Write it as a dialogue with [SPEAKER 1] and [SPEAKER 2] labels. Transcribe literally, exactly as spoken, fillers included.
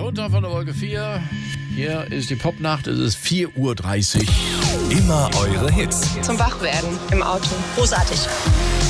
[SPEAKER 1] runter von der Wolke vier. Hier ist die Popnacht, es ist vier Uhr dreißig.
[SPEAKER 2] Immer eure Hits.
[SPEAKER 3] Zum Wachwerden im Auto. Großartig.